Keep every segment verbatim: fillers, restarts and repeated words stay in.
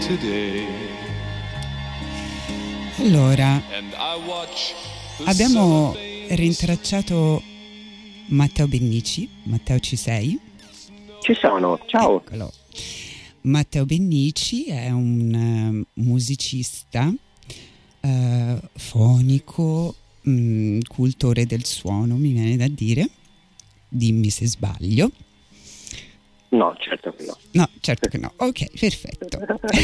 today. Allora, abbiamo rintracciato Matteo Bennici. Matteo, ci sei? Ci sono, ciao. Eccolo. Matteo Bennici è un uh, musicista uh, fonico, mh, cultore del suono, mi viene da dire. Dimmi se sbaglio. No, certo che no. No, certo che no. Ok, perfetto.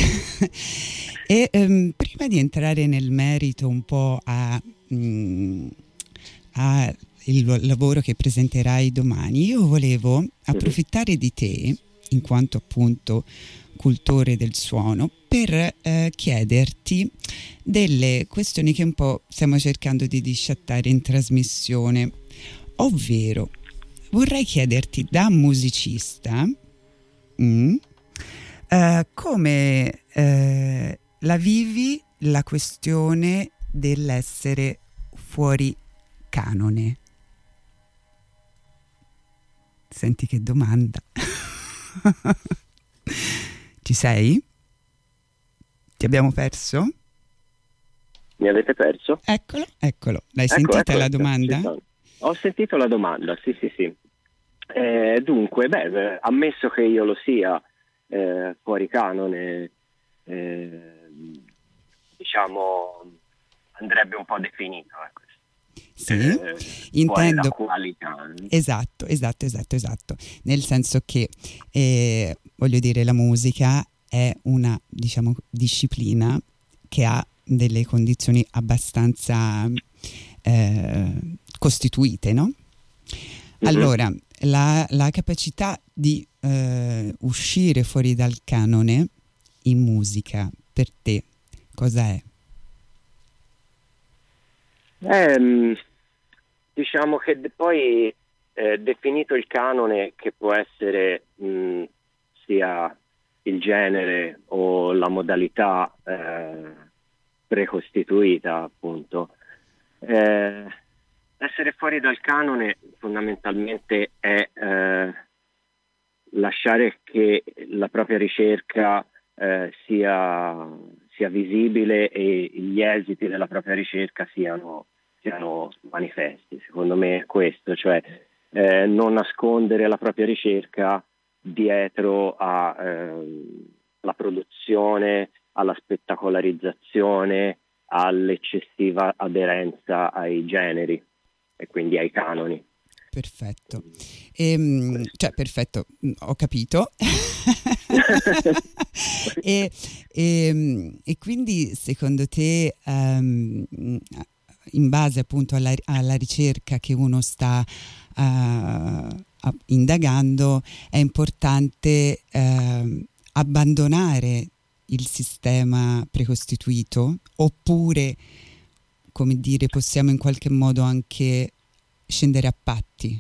E um, prima di entrare nel merito un po' a, um, a il lavoro che presenterai domani, io volevo approfittare di te, in quanto appunto cultore del suono, per eh, chiederti delle questioni che un po' stiamo cercando di disciattare in trasmissione, ovvero vorrei chiederti da musicista mm, uh, come uh, la vivi la questione dell'essere fuori canone. Senti che domanda. Ci sei? Ti abbiamo perso? Mi avete perso? Eccolo, eccolo. L'hai ecco, sentita ecco, la domanda? Ho sentito la domanda, sì, sì, sì. Eh, dunque, beh, ammesso che io lo sia eh, fuori canone, eh, diciamo, andrebbe un po' definito, ecco. Sì, eh, intendo. Qualità. Esatto, esatto, esatto, esatto. Nel senso che, eh, voglio dire, la musica è una, diciamo, disciplina che ha delle condizioni abbastanza eh, costituite, no? Allora, la, la capacità di eh, uscire fuori dal canone in musica, per te, cosa è? Eh, diciamo che de- poi eh, definito il canone, che può essere mh, sia il genere o la modalità eh, precostituita, appunto, eh, essere fuori dal canone fondamentalmente è eh, lasciare che la propria ricerca eh, sia, sia visibile e gli esiti della propria ricerca siano, siano manifesti. Secondo me è questo, cioè eh, non nascondere la propria ricerca dietro a, eh, alla produzione, alla spettacolarizzazione, all'eccessiva aderenza ai generi e quindi ai canoni. Perfetto, ehm, cioè perfetto, ho capito. e, e, e quindi secondo te, um, in base appunto alla, alla ricerca che uno sta uh, indagando, è importante uh, abbandonare il sistema precostituito, oppure, come dire, possiamo in qualche modo anche scendere a patti?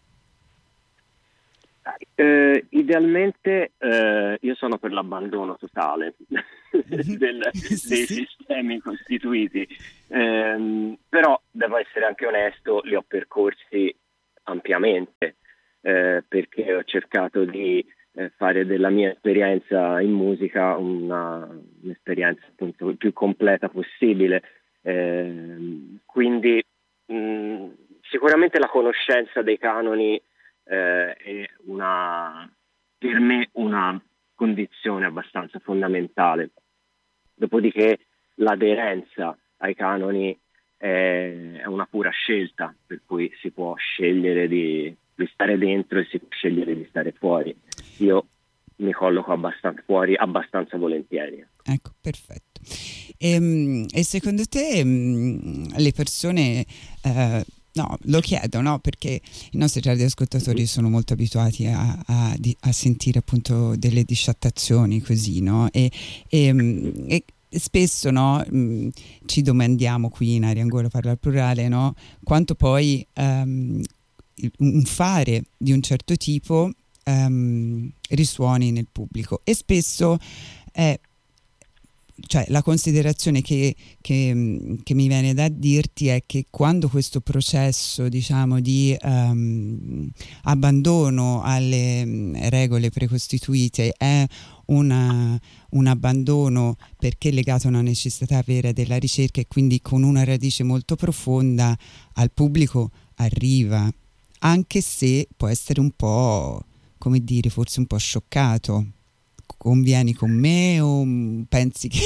Eh, idealmente eh, io sono per l'abbandono totale del, sì, dei sì. sistemi costituiti, eh, però devo essere anche onesto, li ho percorsi ampiamente, eh, perché ho cercato di eh, fare della mia esperienza in musica una, un'esperienza appunto il più completa possibile, eh, quindi mh, sicuramente la conoscenza dei canoni eh, è una, per me una condizione abbastanza fondamentale. Dopodiché l'aderenza ai canoni è, è una pura scelta, per cui si può scegliere di, di stare dentro e si può scegliere di stare fuori. Io mi colloco abbastanza fuori, abbastanza volentieri. Ecco, perfetto. E, e secondo te mh, le persone... Eh, no, lo chiedo, no? Perché i nostri radioascoltatori sono molto abituati a, a, a sentire appunto delle disciattazioni così, no? E, e, e spesso, no, ci domandiamo qui in Aria Angola, parla al plurale, no? Quanto poi um, un fare di un certo tipo um, risuoni nel pubblico, e spesso è, cioè la considerazione che, che, che mi viene da dirti è che quando questo processo, diciamo, di um, abbandono alle regole precostituite è una, un abbandono perché è legato a una necessità vera della ricerca e quindi con una radice molto profonda al pubblico arriva, anche se può essere un po', come dire, forse un po' scioccato. Convieni con me o pensi che...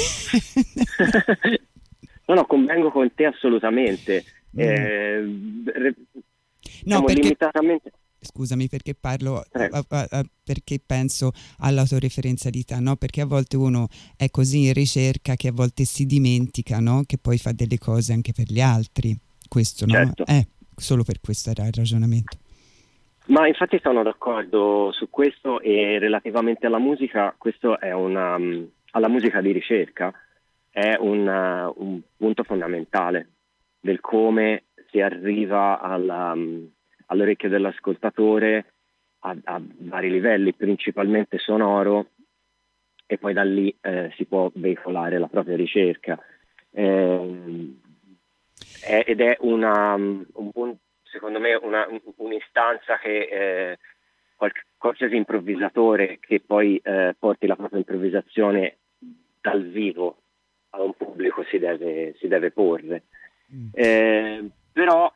No, no, convengo con te assolutamente. Mm. Eh, re, no, diciamo, perché... limitatamente... Scusami perché parlo, a, a, a, perché penso all'autoreferenzialità, no? Perché a volte uno è così in ricerca che a volte si dimentica, no? Che poi fa delle cose anche per gli altri. Questo, no? Certo. Eh, solo per questo era il ragionamento. Ma infatti sono d'accordo su questo, e relativamente alla musica, questo è una, alla musica di ricerca, è un, un punto fondamentale del come si arriva alla, all'orecchio dell'ascoltatore a, a vari livelli, principalmente sonoro, e poi da lì eh, si può veicolare la propria ricerca. Eh, è, ed è una, un punto, secondo me, una, un'istanza che eh, qualche, qualsiasi improvvisatore che poi eh, porti la propria improvvisazione dal vivo a un pubblico si deve, si deve porre. Mm. Eh, però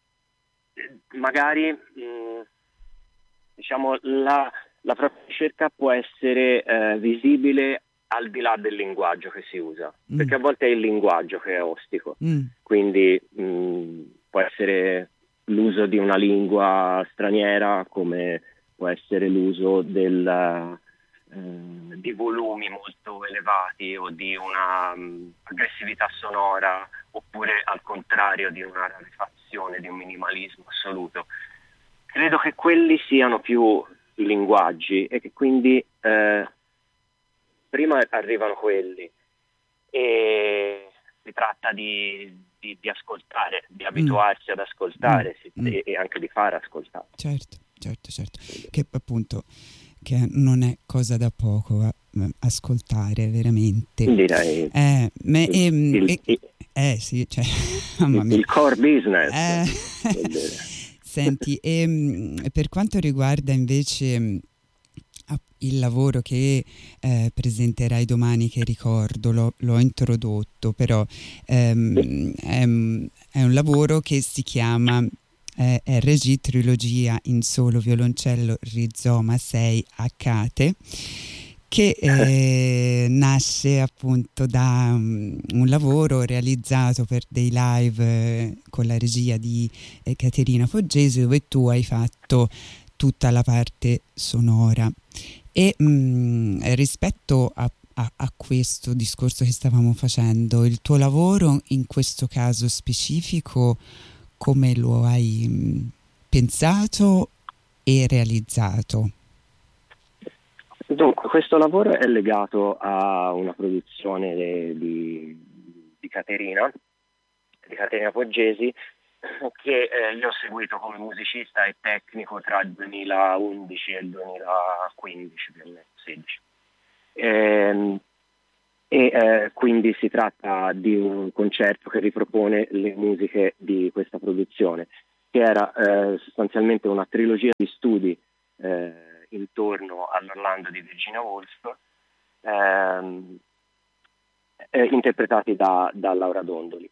magari mh, diciamo la, la propria ricerca può essere eh, visibile al di là del linguaggio che si usa, mm. perché a volte è il linguaggio che è ostico, mm. quindi mh, può essere l'uso di una lingua straniera, come può essere l'uso del, eh, di volumi molto elevati o di una um, aggressività sonora, oppure al contrario di una rarefazione, di un minimalismo assoluto. Credo che quelli siano più i linguaggi e che quindi eh, prima arrivano quelli e si tratta di Di, di ascoltare, di abituarsi mm. ad ascoltare mm. e, e anche di far ascoltare. Certo, certo, certo. Che appunto che non è cosa da poco eh, ascoltare veramente. Direi. Eh, me, il, ehm, il, eh, il, eh sì, cioè, mamma mia. Il core business. Eh, senti, ehm, per quanto riguarda invece il lavoro che eh, presenterai domani, che ricordo, l'ho, l'ho introdotto, però ehm, è, è un lavoro che si chiama eh, R G Trilogia in solo violoncello Rizoma sei Acate, che eh, nasce appunto da um, un lavoro realizzato per dei live eh, con la regia di eh, Caterina Poggesi, dove tu hai fatto tutta la parte sonora. E mh, rispetto a, a, a questo discorso che stavamo facendo, il tuo lavoro in questo caso specifico, come lo hai mh, pensato e realizzato? Dunque, questo lavoro è legato a una produzione di, di Caterina, di Caterina Poggesi, che eh, io ho seguito come musicista e tecnico tra il duemilaundici e il duemilaquindici, duemilasedici. E, e eh, quindi si tratta di un concerto che ripropone le musiche di questa produzione, che era eh, sostanzialmente una trilogia di studi eh, intorno all'Orlando di Virginia Woolf, ehm, eh, interpretati da, da Laura Dondoli.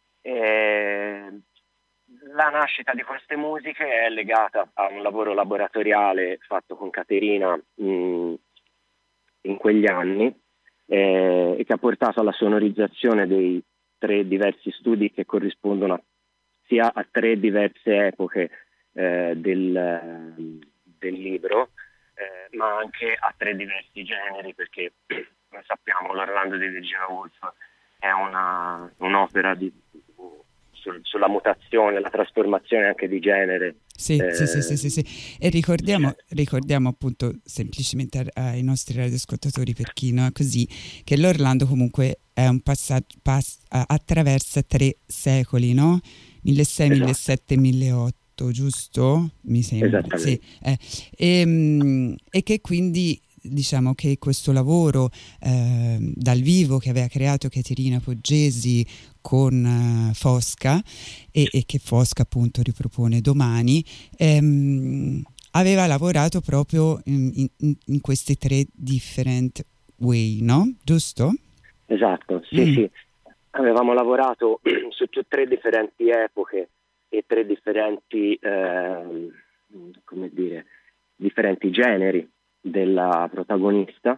E la nascita di queste musiche è legata a un lavoro laboratoriale fatto con Caterina mh, in quegli anni eh, e che ha portato alla sonorizzazione dei tre diversi studi che corrispondono a, sia a tre diverse epoche eh, del, del libro, eh, ma anche a tre diversi generi, perché come sappiamo l'Orlando di Virginia Woolf è una, un'opera di sulla mutazione, la trasformazione anche di genere. Sì, eh, sì, sì, sì, sì, sì. E ricordiamo, ricordiamo appunto semplicemente ai nostri radioascoltatori, per chi non è così, che l'Orlando comunque è un passaggio, pass, attraversa tre secoli, no? milleseicento, millesettecento, milleottocento, giusto? Mi sembra. Sì. Eh, e, e che quindi diciamo che questo lavoro eh, dal vivo che aveva creato Caterina Poggesi con uh, Fosca e, e che Fosca appunto ripropone domani, ehm, aveva lavorato proprio in, in, in queste tre different Broadway, no? Giusto? Esatto, sì, mm. sì. Avevamo lavorato su tre differenti epoche e tre differenti, eh, come dire, differenti generi della protagonista.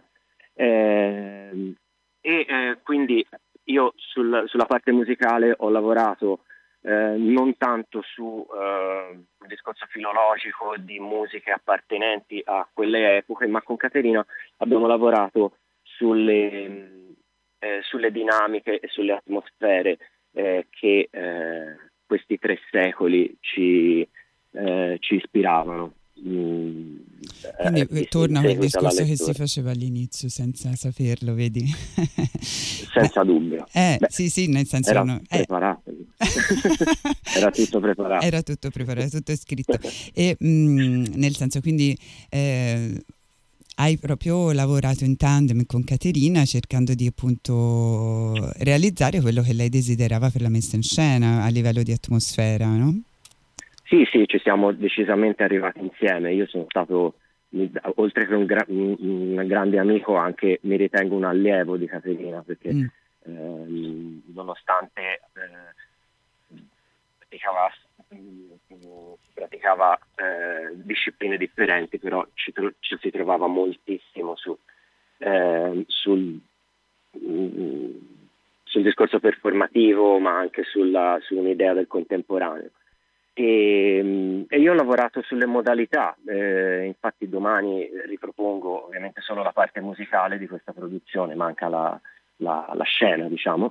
Eh, e eh, quindi io sul, sulla parte musicale ho lavorato eh, non tanto su eh, un discorso filologico di musiche appartenenti a quelle epoche, ma con Caterina abbiamo lavorato sulle, eh, sulle dinamiche e sulle atmosfere eh, che eh, questi tre secoli ci, eh, ci ispiravano. Mm, Quindi eh, torna quel discorso che si faceva all'inizio senza saperlo, vedi? Senza Beh, dubbio. Eh, Beh, sì, sì, nel senso era no, preparato. Eh. Era tutto preparato. Era tutto preparato, tutto scritto. E mh, nel senso, quindi eh, hai proprio lavorato in tandem con Caterina cercando di appunto realizzare quello che lei desiderava per la messa in scena a livello di atmosfera, no? Sì, sì, ci siamo decisamente arrivati insieme. Io sono stato, oltre che un, gra- un grande amico, anche mi ritengo un allievo di Caterina, perché mm. ehm, nonostante eh, praticava, praticava eh, discipline differenti, però ci, tro- ci si trovava moltissimo su, eh, sul, mm, sul discorso performativo, ma anche sulla, su un'idea del contemporaneo. E, e io ho lavorato sulle modalità, eh, infatti domani ripropongo ovviamente solo la parte musicale di questa produzione, manca la, la, la scena, diciamo,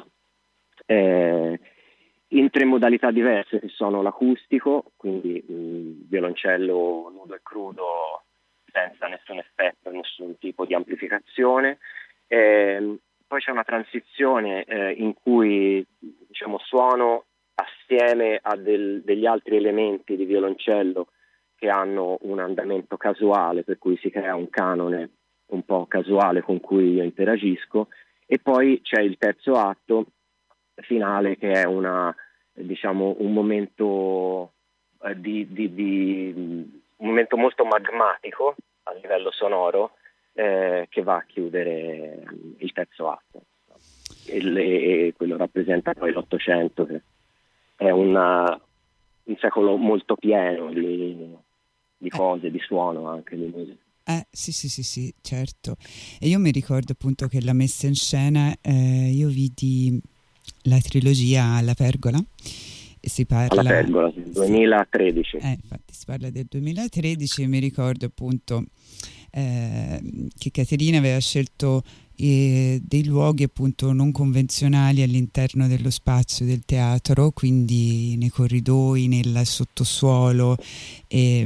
eh, in tre modalità diverse che sono l'acustico, quindi mh, violoncello nudo e crudo senza nessun effetto, nessun tipo di amplificazione, eh, poi c'è una transizione eh, in cui diciamo suono assieme a del, degli altri elementi di violoncello che hanno un andamento casuale, per cui si crea un canone un po' casuale con cui io interagisco, e poi c'è il terzo atto finale che è una, diciamo, un momento eh, di, di, di un momento molto magmatico a livello sonoro eh, che va a chiudere il terzo atto. E, e quello rappresenta poi l'Ottocento, che è una, un secolo molto pieno di, di cose, di suono anche, di musica. Eh, sì, sì, sì, sì, certo. E io mi ricordo appunto che la messa in scena, eh, io vidi la trilogia alla Pergola, e si parla... Alla Pergola, sì, duemilatredici. Eh, infatti si parla del duemilatredici e mi ricordo appunto eh, che Caterina aveva scelto e dei luoghi appunto non convenzionali all'interno dello spazio del teatro, quindi nei corridoi, nel sottosuolo, e,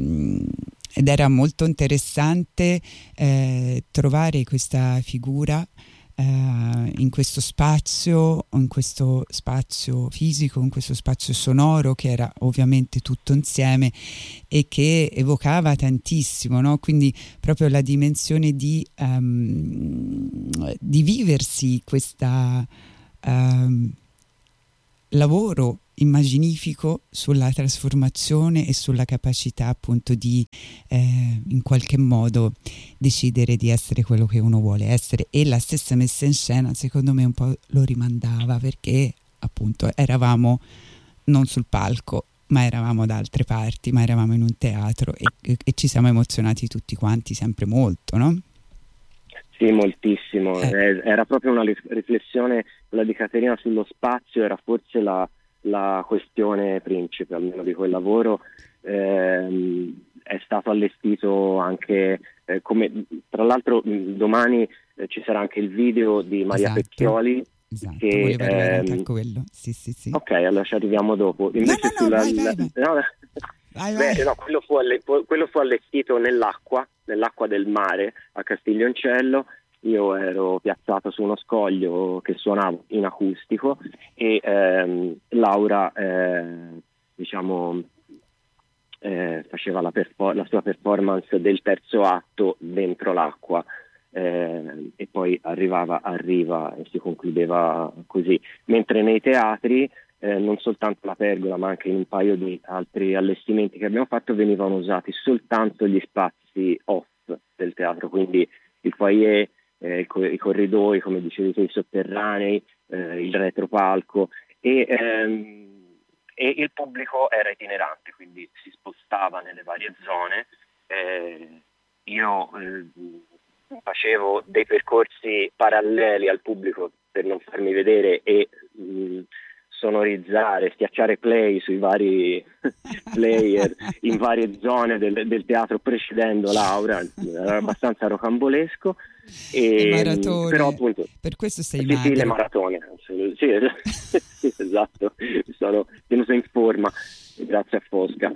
ed era molto interessante eh, trovare questa figura eh, in questo spazio, in questo spazio fisico, in questo spazio sonoro che era ovviamente tutto insieme e che evocava tantissimo, no? Quindi proprio la dimensione di, um, di viversi questa um, lavoro immaginifico sulla trasformazione e sulla capacità appunto di eh, in qualche modo decidere di essere quello che uno vuole essere, e la stessa messa in scena secondo me un po' lo rimandava, perché appunto eravamo non sul palco ma eravamo da altre parti, ma eravamo in un teatro e, e, e ci siamo emozionati tutti quanti sempre molto, no? Sì, moltissimo. Eh. Era proprio una riflessione, quella di Caterina, sullo spazio, era forse la, la questione principe, almeno di quel lavoro. Eh, è stato allestito anche, eh, come tra l'altro domani eh, ci sarà anche il video di Maria esatto. Pecchioli. Esatto, che, volevo arrivare ehm... anche a quello. Sì, sì, sì. Ok, allora ci arriviamo dopo. Invece no, no, no, sulla, vai, vai, vai. No, vai, beh, vai. no, quello, fu alle, quello fu allestito nell'acqua, nell'acqua del mare a Castiglioncello. Io ero piazzato su uno scoglio che suonava in acustico e ehm, Laura eh, diciamo eh, faceva la, perfor- la sua performance del terzo atto dentro l'acqua eh, e poi arrivava a riva e si concludeva così, mentre nei teatri eh, non soltanto la Pergola ma anche in un paio di altri allestimenti che abbiamo fatto venivano usati soltanto gli spazi off del teatro, quindi il foyer eh, i, co- i corridoi, come dicevi tu, i sotterranei, eh, il retropalco, e, ehm, e il pubblico era itinerante, quindi si spostava nelle varie zone. Eh, io eh, facevo dei percorsi paralleli al pubblico per non farmi vedere e mh, sonorizzare, schiacciare play sui vari player in varie zone del, del teatro precedendo Laura, era abbastanza rocambolesco. E, maratone, però appunto per questo sei sì, magro. sì, le maratone, sì, sì, esatto, mi sono tenuto in forma grazie a Fosca.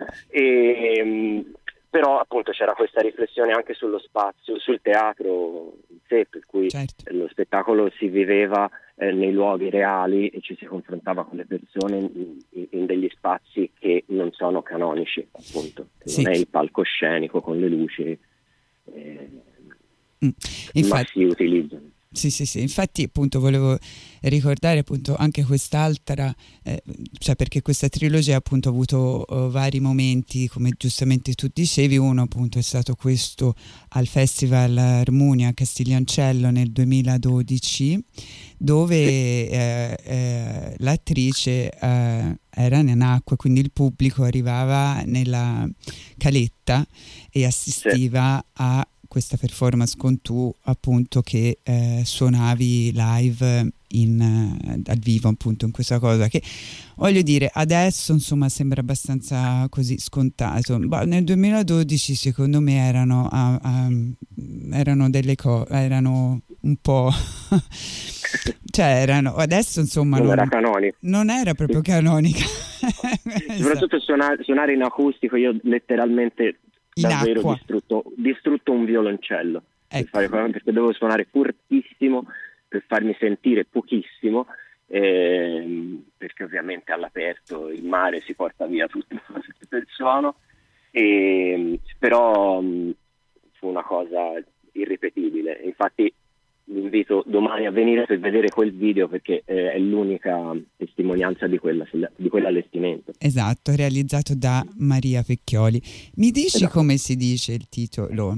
E, però appunto c'era questa riflessione anche sullo spazio, sul teatro in sé, per cui certo. lo spettacolo si viveva eh, nei luoghi reali e ci si confrontava con le persone in, in degli spazi che non sono canonici, appunto, sì. Non è il palcoscenico con le luci, eh, mm. Infatti, ma si utilizzano. Sì, sì, sì, infatti appunto volevo ricordare appunto anche quest'altra, eh, cioè perché questa trilogia appunto ha avuto uh, vari momenti, come giustamente tu dicevi. Uno appunto è stato questo al Festival Armonia a Castiglioncello nel duemiladodici, dove eh, eh, l'attrice eh, era in acqua, quindi il pubblico arrivava nella caletta e assistiva sì. a questa performance con tu appunto che eh, suonavi live in, uh, dal vivo appunto in questa cosa che voglio dire adesso insomma sembra abbastanza così scontato. Bah, nel duemiladodici secondo me erano, uh, um, erano delle cose erano un po' cioè erano adesso insomma non, non era canonica, non era proprio canonica. Soprattutto suonare, suonare in acustico, io letteralmente davvero distrutto, distrutto un violoncello, ecco. per fare, perché dovevo suonare fortissimo per farmi sentire pochissimo, eh, perché ovviamente all'aperto il mare si porta via tutto, tutto il suono, e, però mh, fu una cosa irripetibile. Infatti vi invito domani a venire per vedere quel video, perché eh, è l'unica testimonianza di, quella, di quell'allestimento. Esatto, realizzato da Maria Pecchioli. Mi dici esatto. come si dice il titolo?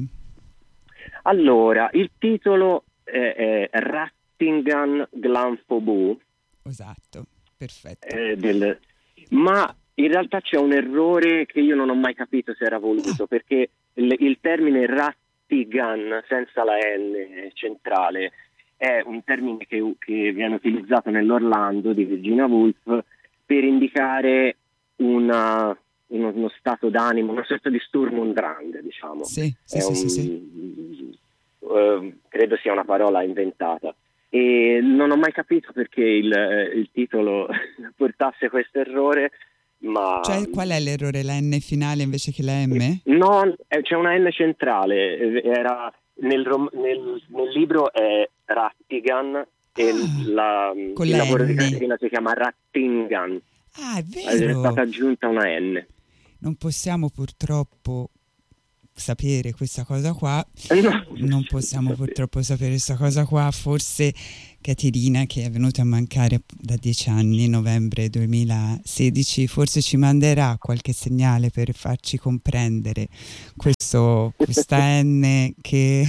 Allora, il titolo è, è Rattingan Glanfobu. Esatto, perfetto. Eh, del, ma in realtà c'è un errore che io non ho mai capito se era voluto, ah. perché il, il termine Rattingan Gun senza la N centrale è un termine che, che viene utilizzato nell'Orlando di Virginia Woolf per indicare una, uno, uno stato d'animo, una sorta di Sturm und Drang, diciamo. Sì, sì, è sì, un, sì, sì. Uh, credo sia una parola inventata e non ho mai capito perché il, il titolo portasse questo errore. Ma cioè, qual è l'errore? La N finale invece che la M? No, c'è una N centrale. Era nel, rom- nel, nel libro è Rattigan ah, e la, il lavoro N. di Caterina si chiama Rattingan. Ah, è vero. È stata aggiunta una N. Non possiamo purtroppo sapere questa cosa qua. No, non possiamo purtroppo sapere questa cosa qua. Forse Caterina, che è venuta a mancare da dieci anni, novembre duemilasedici, forse ci manderà qualche segnale per farci comprendere questo, questa N che,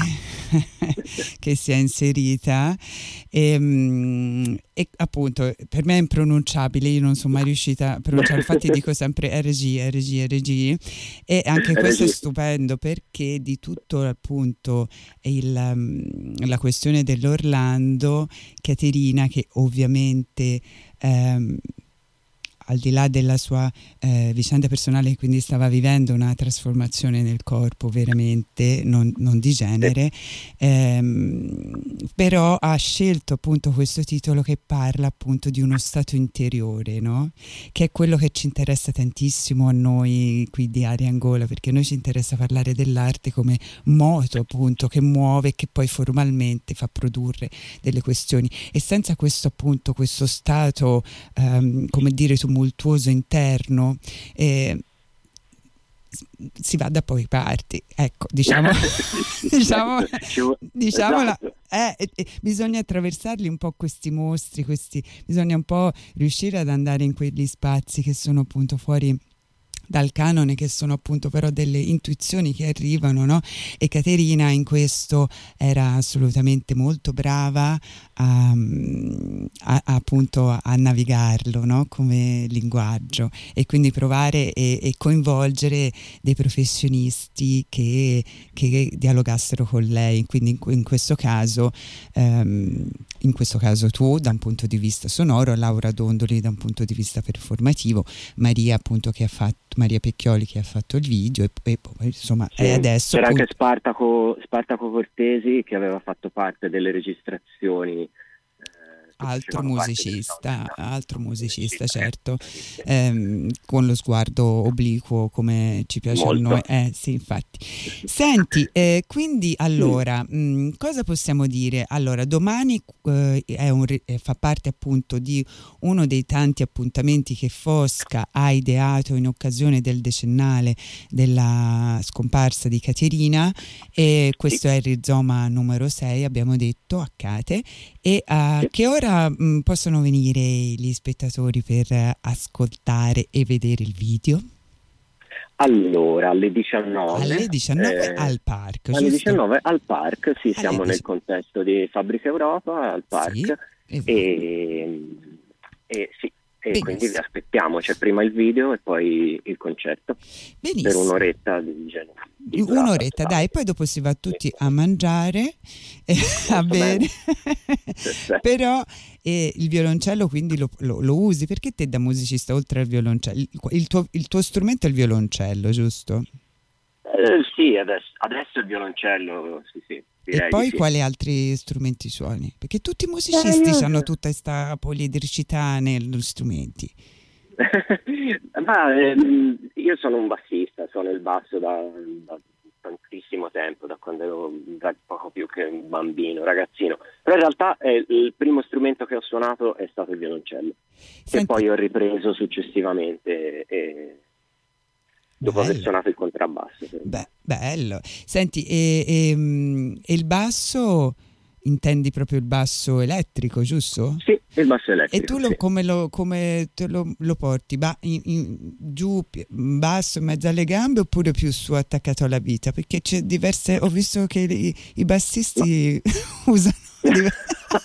che si è inserita e, e appunto per me è impronunciabile, io non sono mai riuscita a pronunciare, infatti dico sempre R G, R G, R G e anche questo è stupendo perché di tutto appunto il, la questione dell'Orlando, Caterina, che ovviamente ehm, al di là della sua eh, vicenda personale, quindi stava vivendo una trasformazione nel corpo veramente, non, non di genere, ehm, però ha scelto appunto questo titolo che parla appunto di uno stato interiore, no? Che è quello che ci interessa tantissimo a noi qui di Aria Angola, perché a noi ci interessa parlare dell'arte come moto appunto che muove e che poi formalmente fa produrre delle questioni, e senza questo appunto questo stato ehm, come dire tumultuoso interno eh, si va da poche parti, ecco, diciamo diciamo diciamola, eh, eh, bisogna attraversarli un po' questi mostri, questi bisogna un po' riuscire ad andare in quegli spazi che sono appunto fuori dal canone, che sono appunto però delle intuizioni che arrivano, no? E Caterina in questo era assolutamente molto brava a, a, a appunto a navigarlo, no? Come linguaggio, e quindi provare e, e coinvolgere dei professionisti che, che dialogassero con lei, quindi in, in questo caso ehm, in questo caso tu da un punto di vista sonoro, Laura Dondoli da un punto di vista performativo, Maria appunto che ha fatto Maria Pecchioli che ha fatto il video, e, e poi insomma Sì, e adesso c'era appunto, anche Spartaco, Spartaco Cortesi che aveva fatto parte delle registrazioni. altro musicista, altro musicista, certo, ehm, con lo sguardo obliquo come ci piace Molto. a noi. Eh sì, infatti. Senti, eh, quindi allora, mh, cosa possiamo dire? Allora, domani eh, è un, eh, fa parte appunto di uno dei tanti appuntamenti che Fosca ha ideato in occasione del decennale della scomparsa di Caterina, e questo è il Rizoma numero sei, abbiamo detto, a Cate. E a che ora mh, possono venire gli spettatori per uh, ascoltare e vedere il video? Allora, alle diciannove. Alle diciannove eh, al parco, alle giusto? diciannove al park, sì, Alle siamo dici- nel contesto di Fabbrica Europa, al park. Sì, esatto. E, e sì, e quindi vi Benissimo. aspettiamo. C'è prima il video e poi il concerto per Benissimo. un'oretta di genere. di Un'oretta, durata. dai, poi dopo si va tutti Sì. a mangiare e a Molto bere. Perfetto. Però eh, il violoncello quindi lo, lo- lo usi, perché te da musicista, oltre al violoncello, il, il tuo, il tuo strumento è il violoncello, giusto? Eh, sì, adesso, adesso il violoncello, sì, sì, E direi poi di sì. quali altri strumenti suoni? Perché tutti i Eh, musicisti io- hanno tutta questa poliedricità negli strumenti. Ma ehm, io sono un bassista, suono il basso da, da tantissimo tempo, da quando ero da poco più che un bambino, ragazzino. Però in realtà eh, il primo strumento che ho suonato è stato il violoncello, che Senti, poi ho ripreso successivamente e, dopo aver bello, suonato il contrabbasso. be- bello. Senti, e, e, mm, e il basso, intendi proprio il basso elettrico, giusto? Sì, il basso E elettrico, tu lo, sì. come, lo, come te lo, lo porti? Ba- in- in- giù, pi- basso, in mezzo alle gambe, oppure più su, attaccato alla vita? Perché c'è diverse, ho visto che i, i bassisti usano diver-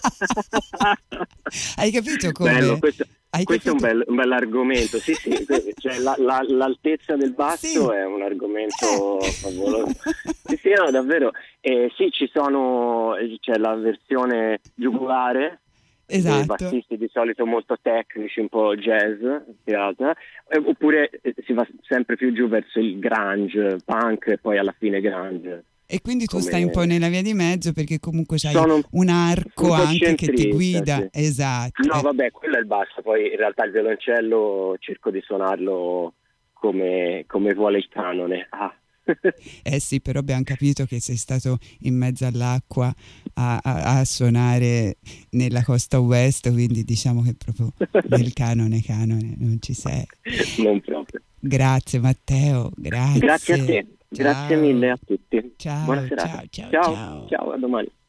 Hai capito come? Bello, questo, Hai questo è un capito? bel, un bell'argomento, sì sì, cioè, la- la- l'altezza del basso Sì. è un argomento Eh. favoloso. Sì, sì, no, davvero. Eh, sì, ci sono, c'è la versione giugulare, dei Esatto. bassisti di solito molto tecnici, un po' jazz, tirata, eh, oppure eh, si va sempre più giù verso il grunge, punk e poi alla fine grunge. E quindi tu Come- stai un po' nella via di mezzo, perché comunque c'hai Sono un- un arco un po' anche che ti centrista, guida. sì. Esatto. No, Eh, vabbè, quello è il basso, poi in realtà il violoncello cerco di suonarlo come, come vuole il canone. Ah. eh sì, però abbiamo capito che sei stato in mezzo all'acqua a, a- a suonare nella costa west, quindi diciamo che proprio del canone canone non ci sei. Non proprio. Grazie Matteo, grazie. Grazie a te, grazie Ciao. mille a tutti. Ciao, Buona serata. ciao, ciao, ciao, ciao. ciao, a domani.